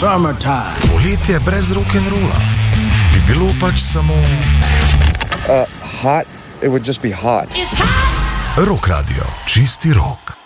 Summertime. Poletje brez rock'n'rolla bi bilo pač samo hot. It would just be hot. Rock Radio, čisti rock.